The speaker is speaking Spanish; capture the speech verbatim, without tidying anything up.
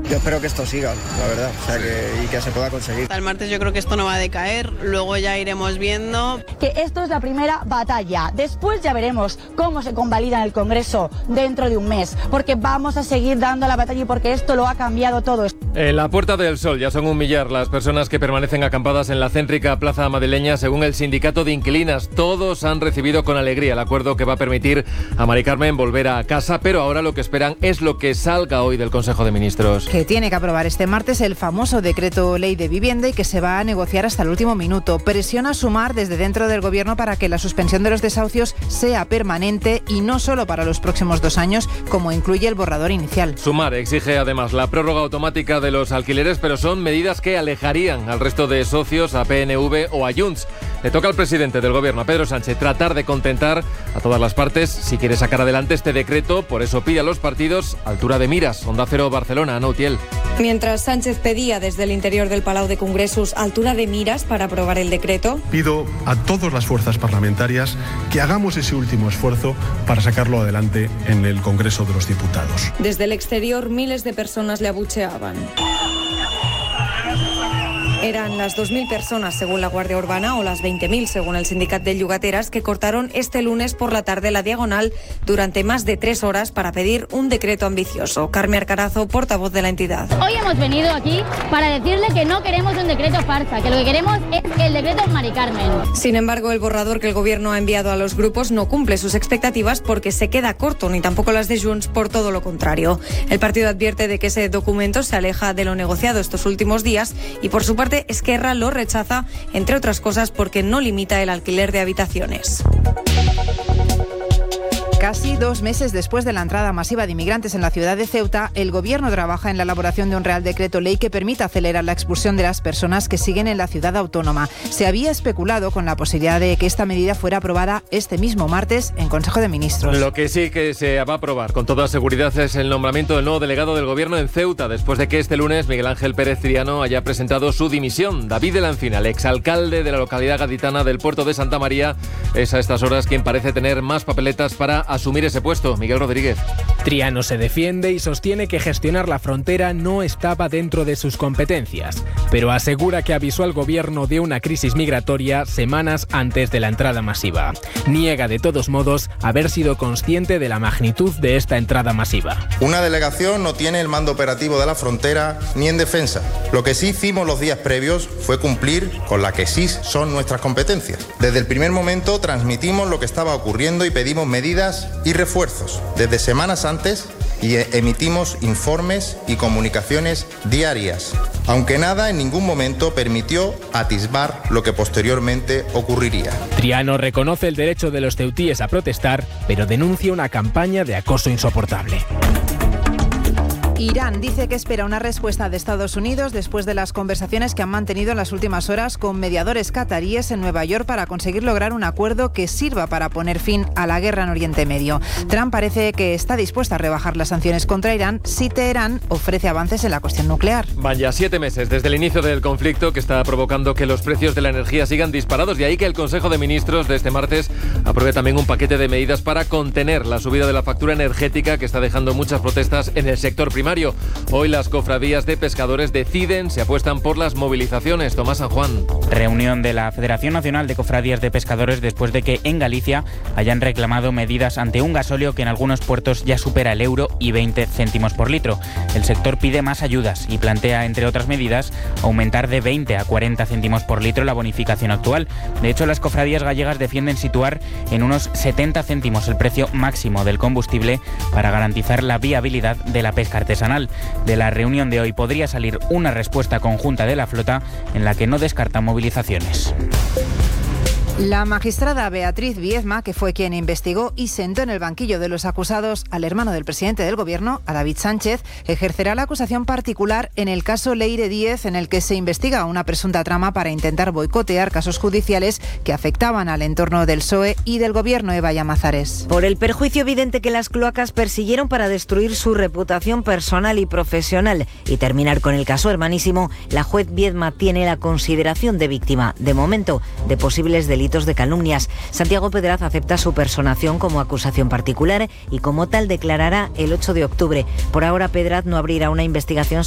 Yo espero que esto siga, la verdad, o sea, que, y que se pueda conseguir. Hasta el martes yo creo que esto no va a decaer, luego ya iremos viendo. Que esto es la primera batalla, después ya veremos cómo se convalida en el Congreso dentro de un mes, porque vamos a seguir dando la batalla y porque esto lo ha cambiado todo. En la Puerta del Sol ya son un millar las personas que permanecen acampadas en la céntrica plaza madrileña, según el sindicato de inquilinas. Todos han recibido con alegría el acuerdo que va a permitir a Mari Carmen volver a casa, pero ahora lo que esperan es lo que salga hoy del Consejo de Ministros. Que tiene que aprobar este martes el famoso decreto ley de vivienda y que se va a negociar hasta el último minuto. Presiona Sumar desde dentro del Gobierno para que la suspensión de los desahucios sea permanente y no solo para los próximos dos años, como incluye el borrador inicial. Sumar exige además la prórroga automática de los alquileres, pero son medidas que alejarían al resto de socios, a P N V o a Junts. Le toca al presidente del Gobierno, a Pedro Sánchez, tratar de contentar a todas las partes si quiere sacar adelante este decreto. Por eso pide a los partidos altura de miras. Onda Cero Barcelona, Ana Utiel. Mientras Sánchez pedía desde el interior del Palau de Congresos altura de miras para aprobar el decreto, pido a todas las fuerzas parlamentarias que hagamos ese último esfuerzo para sacarlo adelante en el Congreso de los Diputados. Desde el exterior miles de personas le abucheaban. Eran las dos mil personas según la Guardia Urbana o las veinte mil según el Sindicat de Llogateras, que cortaron este lunes por la tarde la diagonal durante más de tres horas para pedir un decreto ambicioso. Carmen Arcarazo, portavoz de la entidad. Hoy hemos venido aquí para decirle que no queremos un decreto farsa, que lo que queremos es el decreto Mari Carmen. Sin embargo, el borrador que el Gobierno ha enviado a los grupos no cumple sus expectativas porque se queda corto, ni tampoco las de Junts, por todo lo contrario. El partido advierte de que ese documento se aleja de lo negociado estos últimos días y, por su parte, Esquerra lo rechaza, entre otras cosas porque no limita el alquiler de habitaciones. Casi dos meses después de la entrada masiva de inmigrantes en la ciudad de Ceuta, el Gobierno trabaja en la elaboración de un Real Decreto Ley que permita acelerar la expulsión de las personas que siguen en la ciudad autónoma. Se había especulado con la posibilidad de que esta medida fuera aprobada este mismo martes en Consejo de Ministros. Lo que sí que se va a aprobar con toda seguridad es el nombramiento del nuevo delegado del Gobierno en Ceuta, después de que este lunes Miguel Ángel Pérez Triano haya presentado su dimisión. David de la Encina, el exalcalde de la localidad gaditana del puerto de Santa María, es a estas horas quien parece tener más papeletas para asumir ese puesto. Miguel Rodríguez. Triano se defiende y sostiene que gestionar la frontera no estaba dentro de sus competencias, pero asegura que avisó al Gobierno de una crisis migratoria semanas antes de la entrada masiva. Niega de todos modos haber sido consciente de la magnitud de esta entrada masiva. Una delegación no tiene el mando operativo de la frontera ni en defensa. Lo que sí hicimos los días previos fue cumplir con la que sí son nuestras competencias. Desde el primer momento transmitimos lo que estaba ocurriendo y pedimos medidas y refuerzos desde semanas antes y emitimos informes y comunicaciones diarias, aunque nada en ningún momento permitió atisbar lo que posteriormente ocurriría. Triano reconoce el derecho de los ceutíes a protestar, pero denuncia una campaña de acoso insoportable. Irán dice que espera una respuesta de Estados Unidos después de las conversaciones que han mantenido en las últimas horas con mediadores cataríes en Nueva York para conseguir lograr un acuerdo que sirva para poner fin a la guerra en Oriente Medio. Trump parece que está dispuesto a rebajar las sanciones contra Irán si Teherán ofrece avances en la cuestión nuclear. Van ya siete meses desde el inicio del conflicto que está provocando que los precios de la energía sigan disparados, de ahí que el Consejo de Ministros de este martes apruebe también un paquete de medidas para contener la subida de la factura energética que está dejando muchas protestas en el sector primario. Hoy las cofradías de pescadores deciden si apuestan por las movilizaciones. Tomás San Juan. Reunión de la Federación Nacional de Cofradías de Pescadores después de que en Galicia hayan reclamado medidas ante un gasóleo que en algunos puertos ya supera el euro y veinte céntimos por litro. El sector pide más ayudas y plantea, entre otras medidas, aumentar de veinte a cuarenta céntimos por litro la bonificación actual. De hecho, las cofradías gallegas defienden situar en unos setenta céntimos el precio máximo del combustible para garantizar la viabilidad de la pesca artesanal. De la reunión de hoy podría salir una respuesta conjunta de la flota en la que no descarta movilizaciones. La magistrada Beatriz Viezma, que fue quien investigó y sentó en el banquillo de los acusados al hermano del presidente del Gobierno, a David Sánchez, ejercerá la acusación particular en el caso Leire Díez, en el que se investiga una presunta trama para intentar boicotear casos judiciales que afectaban al entorno del P S O E y del Gobierno Eva Llamazares. Por el perjuicio evidente que las cloacas persiguieron para destruir su reputación personal y profesional y terminar con el caso hermanísimo, la juez Viezma tiene la consideración de víctima, de momento, de posibles delitos de calumnias. Santiago Pedraz acepta su personación como acusación particular y como tal declarará el ocho de octubre. Por ahora, Pedraz no abrirá una investigación